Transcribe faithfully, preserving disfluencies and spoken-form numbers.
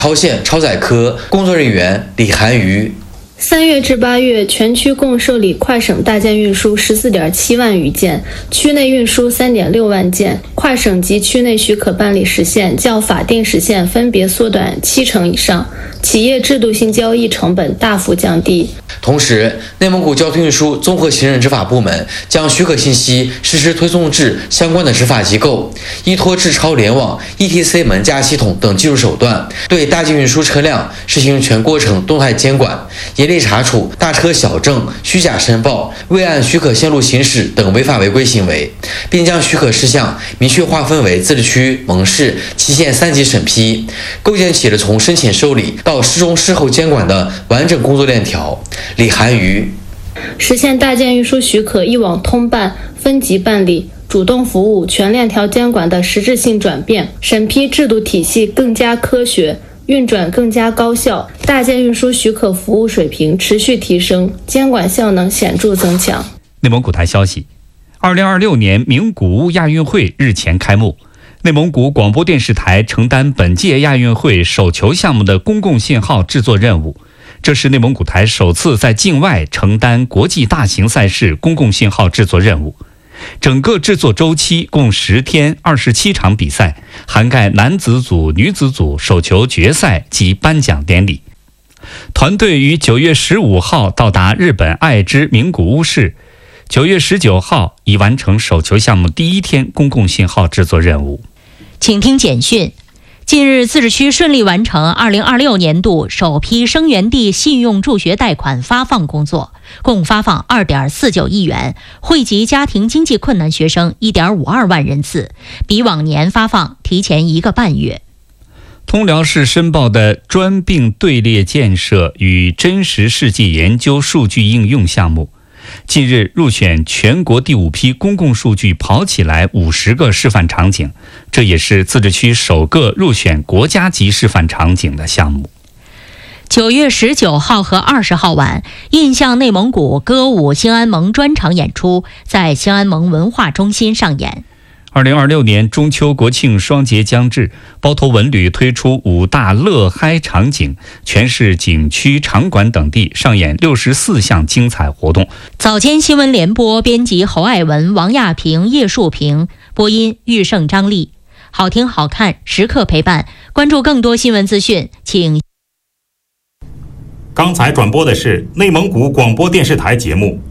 朝鲜超载科工作人员李涵瑜。 三月至八月，全区共受理快省大件运输十四点七万余件，区内运输三点六万件，快省及区内许可办理时限较法定时限分别缩短七成以上，企业制度性交易成本大幅降低。 同时，内蒙古交通运输综合行政执法部门将许可信息实时推送至相关的执法机构，依托智超联网、E T C 门架系统等技术手段，对大件运输车辆实行全过程动态监管，严厉查处大车小证、虚假申报、未按许可线路行驶等违法违规行为，并将许可事项明确划分为自治区、盟市、期限三级审批，构建起了从申请受理到事中事后监管的完整工作链条。李涵瑜， 实现大件运输许可一网通办、分级办理、主动服务、全链条监管的实质性转变，审批制度体系更加科学，运转更加高效，大件运输许可服务水平持续提升，监管效能显著增强。 内蒙古台消息，二零二六年名古屋亚运会日前开幕，内蒙古广播电视台承担本届亚运会手球项目的公共信号制作任务。这是内蒙古台首次在境外承担国际大型赛事公共信号制作任务。整个制作周期共十天，二十七场比赛，涵盖男子组、女子组、手球决赛及颁奖典礼。团队于九月十五号到达日本爱知名古屋市，九月十九号已完成手球项目第一天公共信号制作任务。 请听简讯。近日，自治区顺利完成二零二六年度首批生源地信用助学贷款发放工作，共发放 二点四九亿元，惠及家庭经济困难学生 一点五二万人次，比往年发放提前一个半月。 通辽市申报的专病队列建设与真实世纪研究数据应用项目，近日入选全国第五批公共数据跑起来五十个示范场景，这也是自治区首个入选国家级示范场景的项目。 九月十九号和二十号晚，印象内蒙古歌舞兴安盟专场演出在兴安盟文化中心上演。 二零二六年中秋国庆双节将至，包头文旅推出五大乐嗨场景，全市景区、场馆等地上演六十四项精彩活动。 早间新闻联播编辑侯爱文、王亚平、叶树平，播音玉胜、张丽。好听好看，时刻陪伴。关注更多新闻资讯，请。 刚才转播的是内蒙古广播电视台节目。